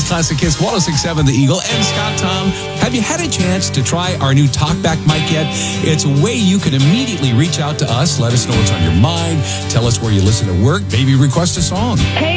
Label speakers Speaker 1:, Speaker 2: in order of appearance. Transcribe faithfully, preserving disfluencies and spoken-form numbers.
Speaker 1: Classic Hits, one oh six point seven The Eagle, and Scott Tom. Have you had a chance to try our new TalkBack mic yet? It's a way you can immediately reach out to us, let us know what's on your mind, tell us where you listen to work, maybe request a song.
Speaker 2: Hey,